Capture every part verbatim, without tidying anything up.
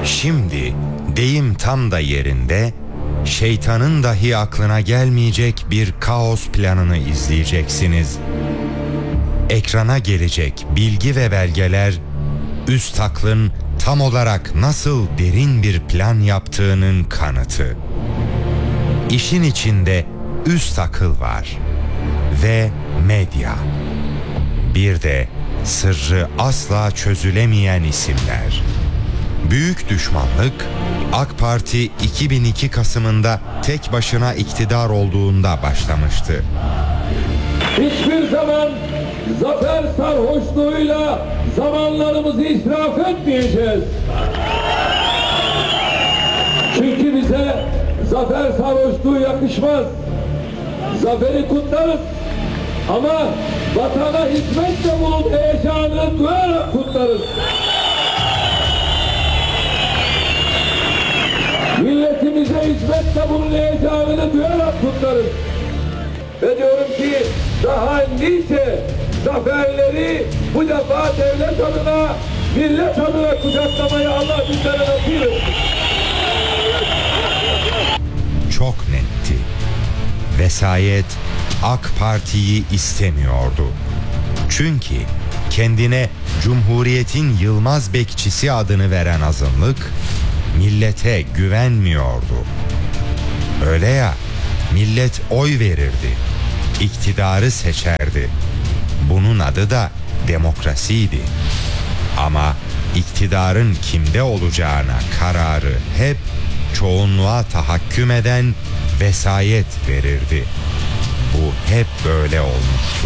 Şimdi deyim tam da yerinde, şeytanın dahi aklına gelmeyecek bir kaos planını izleyeceksiniz. Ekrana gelecek bilgi ve belgeler, üst aklın tam olarak nasıl derin bir plan yaptığının kanıtı. İşin içinde üst akıl var ve medya. Bir de sırrı asla çözülemeyen isimler. Büyük düşmanlık, AK Parti iki bin iki Kasım'ında tek başına iktidar olduğunda başlamıştı. Hiçbir zaman zafer sarhoşluğuyla zamanlarımızı israf etmeyeceğiz. Çünkü bize zafer sarhoşluğu yakışmaz. Zaferi kutlarız ama vatana hizmetle bunun heyecanını duyarak kutlarız. Milletimize hizmetle bunun heyecanını duyarak kutlarız. Ve diyorum ki daha nice zaferleri bu defa devlet adına, millet adına kucaklamayı Allah bizlere nasip etsin. Çok netti. Vesayet AK Parti'yi istemiyordu. Çünkü kendine Cumhuriyet'in Yılmaz bekçisi adını veren azınlık millete güvenmiyordu. Öyle ya, millet oy verirdi, iktidarı seçerdi. Bunun adı da demokrasiydi. Ama iktidarın kimde olacağına kararı hep çoğunluğa tahakküm eden vesayet verirdi. Bu hep böyle olmuştu.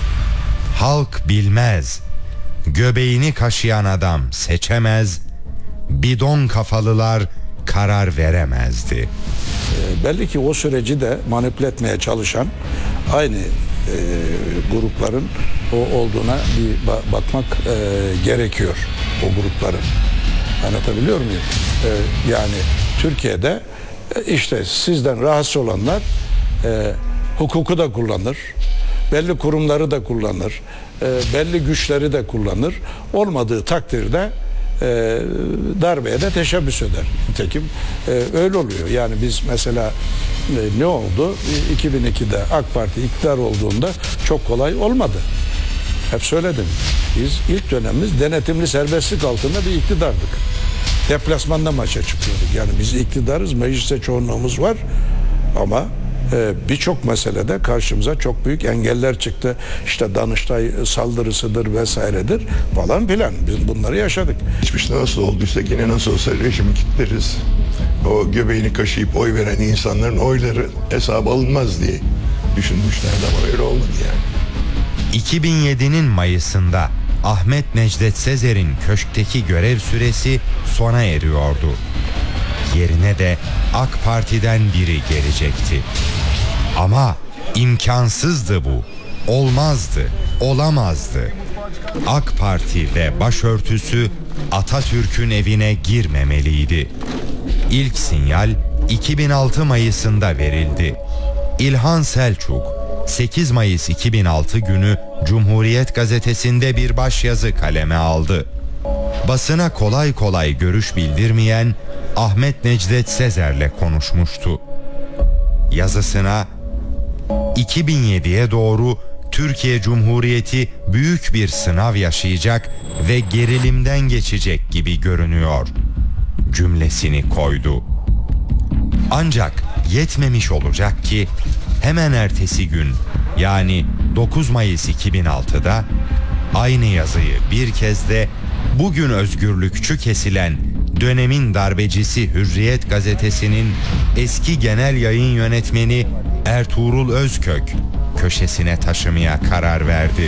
Halk bilmez, göbeğini kaşıyan adam seçemez, bidon kafalılar karar veremezdi. E, belli ki o süreci de manipüle etmeye çalışan aynı e, grupların o olduğuna bir ba- bakmak e, gerekiyor, o grupların. Anlatabiliyor muyum? E, yani Türkiye'de e, işte sizden rahatsız olanlar e, hukuku da kullanır, belli kurumları da kullanır, e, belli güçleri de kullanır. Olmadığı takdirde e, darbeye de teşebbüs eder. Nitekim e, öyle oluyor. Yani biz mesela e, ne oldu? iki bin ikide AK Parti iktidar olduğunda çok kolay olmadı. Hep söyledim. Biz ilk dönemimiz denetimli serbestlik altında bir iktidardık. Deplasmanda maça çıkıyorduk. Yani biz iktidarız, mecliste çoğunluğumuz var ama e, birçok meselede karşımıza çok büyük engeller çıktı. İşte Danıştay saldırısıdır vesairedir falan filan. Biz bunları yaşadık. Geçmişte nasıl olduysa yine nasıl olsa rejimi kitleriz. O göbeğini kaşıyıp oy veren insanların oyları hesaba alınmaz diye düşünmüşlerdi ama öyle olmadı yani. iki bin yedinin Mayıs'ında Ahmet Necdet Sezer'in köşkteki görev süresi sona eriyordu. Yerine de AK Parti'den biri gelecekti. Ama imkansızdı bu. Olmazdı, olamazdı. AK Parti ve başörtüsü Atatürk'ün evine girmemeliydi. İlk sinyal iki bin altı Mayıs'ında verildi. İlhan Selçuk sekiz Mayıs iki bin altı günü Cumhuriyet gazetesinde bir başyazı kaleme aldı. Basına kolay kolay görüş bildirmeyen Ahmet Necdet Sezer'le konuşmuştu. Yazısına iki bin yediye doğru Türkiye Cumhuriyeti büyük bir sınav yaşayacak ve gerilimden geçecek gibi görünüyor cümlesini koydu. Ancak yetmemiş olacak ki hemen ertesi gün, yani dokuz Mayıs iki bin altıda aynı yazıyı bir kez de bugün özgürlükçü kesilen dönemin darbecisi Hürriyet gazetesinin eski genel yayın yönetmeni Ertuğrul Özkök köşesine taşımaya karar verdi.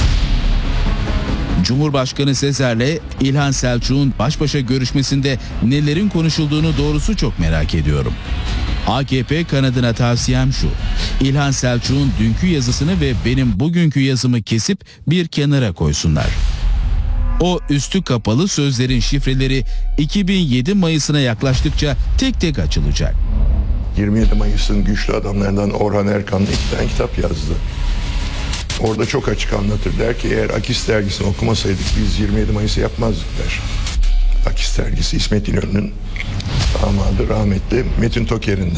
Cumhurbaşkanı Sezer'le İlhan Selçuk'un baş başa görüşmesinde nelerin konuşulduğunu doğrusu çok merak ediyorum. A K P kanadına tavsiyem şu: İlhan Selçuk'un dünkü yazısını ve benim bugünkü yazımı kesip bir kenara koysunlar. O üstü kapalı sözlerin şifreleri iki bin yedi Mayıs'ına yaklaştıkça tek tek açılacak. yirmi yedi Mayıs'ın güçlü adamlarından Orhan Erkan iki tane kitap yazdı. Orada çok açık anlatır. Der ki eğer Akis dergisini okumasaydık biz yirmi yedi Mayıs'ı yapmazdık der. Akis dergisi İsmet İnönü'nün damadı rahmetli Metin Toker'in de.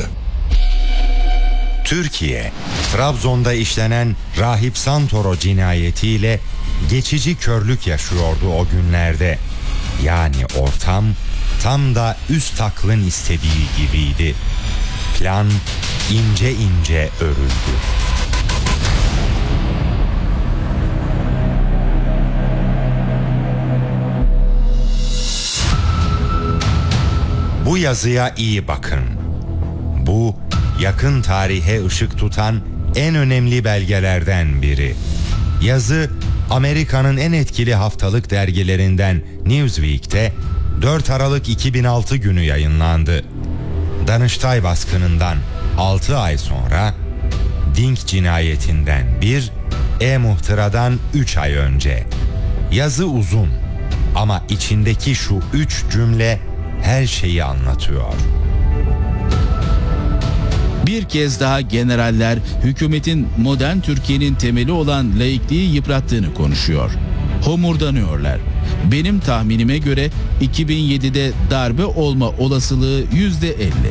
Türkiye, Trabzon'da işlenen Rahip Santoro cinayetiyle geçici körlük yaşıyordu o günlerde. Yani ortam tam da üst aklın istediği gibiydi. Plan ince ince örüldü. Bu yazıya iyi bakın. Bu yakın tarihe ışık tutan en önemli belgelerden biri. Yazı Amerika'nın en etkili haftalık dergilerinden Newsweek'te dört Aralık iki bin altı günü yayınlandı. Danıştay baskınından altı ay sonra, Dink cinayetinden bir, E-Muhtıra'dan üç ay önce. Yazı uzun ama içindeki şu üç cümle her şeyi anlatıyor. Bir kez daha generaller hükümetin modern Türkiye'nin temeli olan laikliği yıprattığını konuşuyor. Homurdanıyorlar. Benim tahminime göre iki bin yedide darbe olma olasılığı yüzde elli.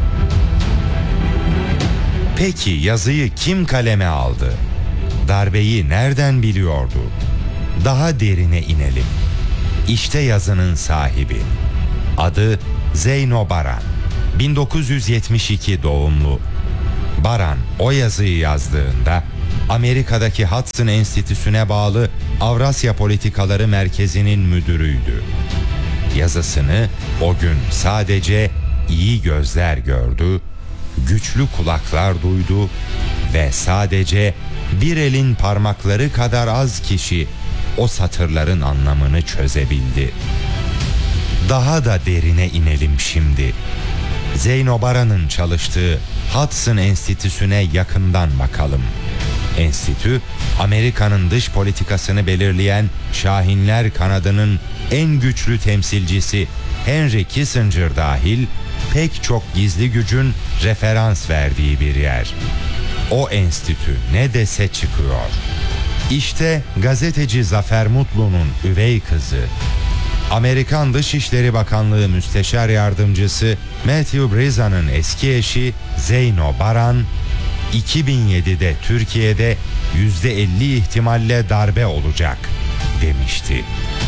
Peki yazıyı kim kaleme aldı? Darbeyi nereden biliyordu? Daha derine inelim. İşte yazının sahibi. Adı Zeyno Baran. bin dokuz yüz yetmiş iki doğumlu. Baran o yazıyı yazdığında Amerika'daki Hudson Enstitüsü'ne bağlı Avrasya Politikaları Merkezi'nin müdürüydü. Yazısını o gün sadece iyi gözler gördü, güçlü kulaklar duydu ve sadece bir elin parmakları kadar az kişi o satırların anlamını çözebildi. Daha da derine inelim şimdi. Zeyno Baran'ın çalıştığı Hudson Enstitüsü'ne yakından bakalım. Enstitü, Amerika'nın dış politikasını belirleyen Şahinler kanadının en güçlü temsilcisi Henry Kissinger dahil pek çok gizli gücün referans verdiği bir yer. O enstitü ne dese çıkıyor. İşte gazeteci Zafer Mutlu'nun üvey kızı, Amerikan Dışişleri Bakanlığı Müsteşar Yardımcısı Matthew Briza'nın eski eşi Zeyno Baran, iki bin yedide Türkiye'de yüzde elli ihtimalle darbe olacak demişti.